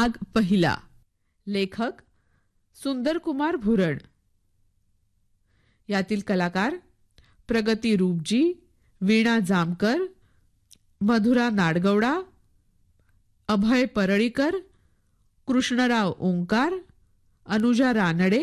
भाग पहिला. लेखक सुंदरकुमार भुरण. यातील कलाकार प्रगती रूपजी, वीणा जामकर, मधुरा नाडगौडा, अभय परळीकर, कृष्णराव ओंकार, अनुजा रानडे.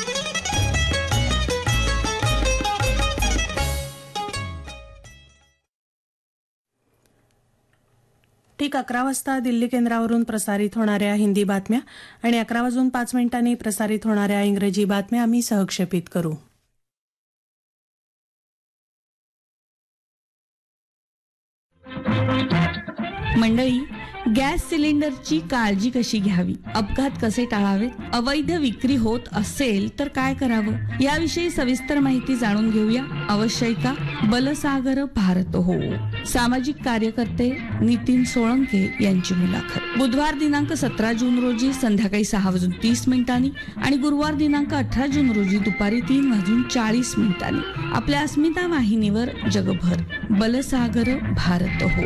ठीक 11 वाजता दिल्ली केंद्रावरून प्रसारित होणाऱ्या हिंदी बातम्या आणि 11:05 प्रसारित होणाऱ्या इंग्रजी बातम्या आम्ही सहक्षेपित करू. मंडळी, गॅस सिलेंडरची काळजी कशी घ्यावी, अपघात कसे टाळावेत, अवैध विक्री होत असेल तर काय करावं, याविषयी सविस्तर माहिती जाणून घेऊया. अवश्यका बलसागर भारत हो. सामाजिक कार्यकर्ते नितीन सोळंके यांची मुलाखत. बुधवार दिनांक 17 जून रोजी संध्याकाळी 6:30 आणि गुरुवार दिनांक 18 जून रोजी दुपारी 3:40 आपल्या अस्मिता वाहिनीवर जगभर बलसागर भारत हो.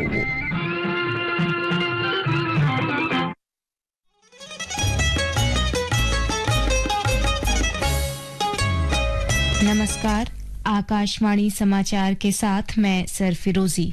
नमस्कार, आकाशवाणी समाचार के साथ मैं सरफिरोजी.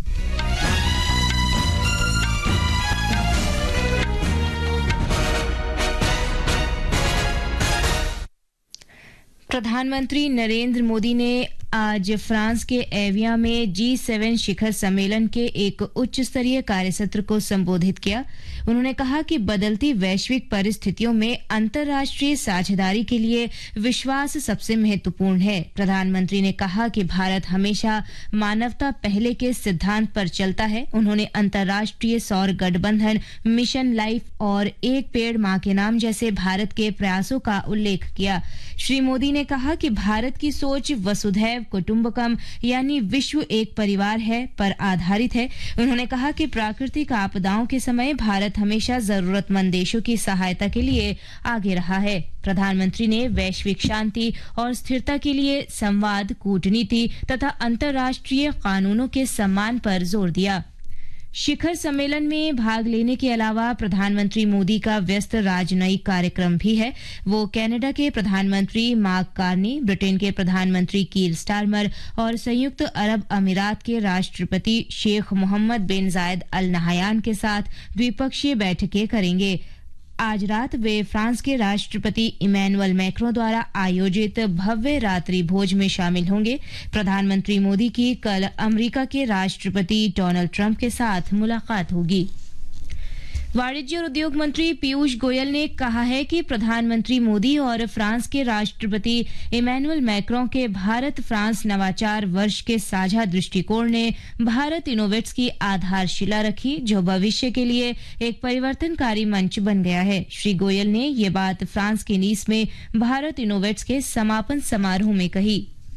प्रधानमंत्री नरेंद्र मोदी ने आज फ्रांस के एविया में G7 शिखर सम्मेलन के एक उच्च स्तरीय कार्यसत्र को संबोधित किया. उन्होंने कहा कि बदलती वैश्विक परिस्थितियों में अंतर्राष्ट्रीय साझेदारी के लिए विश्वास सबसे महत्वपूर्ण है. प्रधानमंत्री ने कहा कि भारत हमेशा मानवता पहले के सिद्धांत पर चलता है. उन्होंने अंतर्राष्ट्रीय सौर गठबंधन, मिशन लाइफ और एक पेड़ मां के नाम जैसे भारत के प्रयासों का उल्लेख किया. श्री मोदी ने कहा कि भारत की सोच वसुधैव कुटुंबकम यानी विश्व एक परिवार है पर आधारित है. उन्होंने कहा कि प्राकृतिक आपदाओं के समय भारत हमेशा जरूरतमंद देशों की सहायता के लिए आगे रहा है. प्रधानमंत्री ने वैश्विक शांति और स्थिरता के लिए संवाद, कूटनीति तथा अंतर्राष्ट्रीय कानूनों के सम्मान पर जोर दिया. शिखर सम्मेलन में भाग लेने के अलावा प्रधानमंत्री मोदी का व्यस्त राजनयिक कार्यक्रम भी है. वो कनाडा के प्रधानमंत्री मार्क कार्नी, ब्रिटेन के प्रधानमंत्री कीर स्टारमर और संयुक्त अरब अमीरात के राष्ट्रपति शेख मोहम्मद बिन जायद अल नहयान के साथ द्विपक्षीय बैठकें करेंगे. आज रात वे फ्रांस के राष्ट्रपति इमैनुअल मैक्रों द्वारा आयोजित भव्य रात्रि भोज में शामिल होंगे. प्रधानमंत्री मोदी की कल अमेरिका के राष्ट्रपति डोनाल्ड ट्रंप के साथ मुलाकात होगी. वाणिज्य और उद्योग मंत्री पीयूष गोयल ने कहा है कि प्रधानमंत्री मोदी और फ्रांस के राष्ट्रपति इमैनुअल मैक्रों के भारत फ्रांस नवाचार वर्ष के साझा दृष्टिकोण ने भारत इनोवेट्स की आधारशिला रखी, जो भविष्य के लिए एक परिवर्तनकारी मंच बन गया है. श्री गोयल ने ये बात फ्रांस के नीस में भारत इनोवेट्स के समापन समारोह में कही.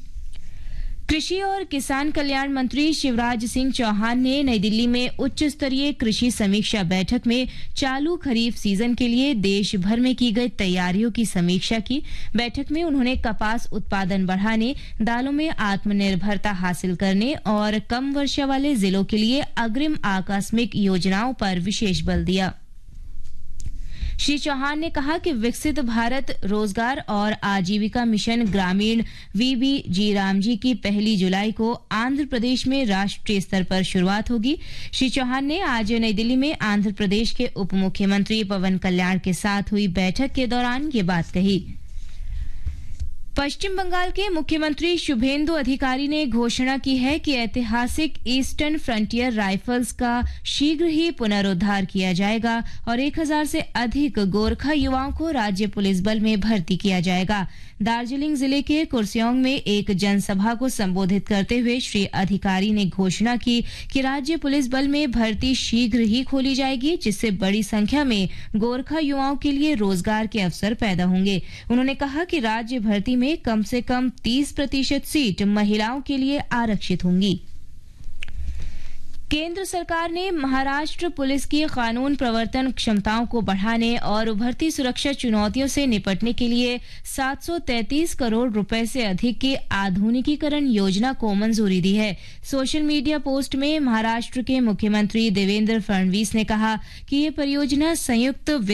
कृषि और किसान कल्याण मंत्री शिवराज सिंह चौहान ने नई दिल्ली में उच्च स्तरीय कृषि समीक्षा बैठक में चालू खरीफ सीजन के लिए देश भर में की गई तैयारियों की समीक्षा की. बैठक में उन्होंने कपास उत्पादन बढ़ाने, दालों में आत्मनिर्भरता हासिल करने और कम वर्षा वाले जिलों के लिए अग्रिम आकस्मिक योजनाओं पर विशेष बल दिया. श्री चौहान ने कहा कि विकसित भारत रोजगार और आजीविका मिशन ग्रामीण VBG रामजी की 1 जुलाई को आंध्र प्रदेश में राष्ट्रीय स्तर पर शुरुआत होगी. श्री चौहान ने आज नई दिल्ली में आंध्र प्रदेश के उप मुख्यमंत्री पवन कल्याण के साथ हुई बैठक के दौरान ये बात कही. पश्चिम बंगाल के मुख्यमंत्री शुभेंदु अधिकारी ने घोषणा की है कि ऐतिहासिक ईस्टर्न फ्रंटियर राइफल्स का शीघ्र ही पुनरुद्धार किया जाएगा और 1000 से अधिक गोरखा युवाओं को राज्य पुलिस बल में भर्ती किया जाएगा. दार्जिलिंग जिले के कुर्सियोंग में एक जनसभा को संबोधित करते हुए श्री अधिकारी ने घोषणा की कि राज्य पुलिस बल में भर्ती शीघ्र ही खोली जाएगी, जिससे बड़ी संख्या में गोरखा युवाओं के लिए रोजगार के अवसर पैदा होंगे. उन्होंने कहा कि राज्य भर्ती में कम से कम 30% सीट महिलाओं के लिए आरक्षित होंगी. केंद्र सरकार ने महाराष्ट्र पुलिस की कानून प्रवर्तन क्षमताओं को बढ़ाने और उभरती सुरक्षा चुनौतियों से निपटने के लिए 733 करोड़ रुपए से अधिक की आधुनिकीकरण योजना को मंजूरी दी है. सोशल मीडिया पोस्ट में महाराष्ट्र के मुख्यमंत्री देवेंद्र फडणवीस ने कहा कि ये परियोजना संयुक्त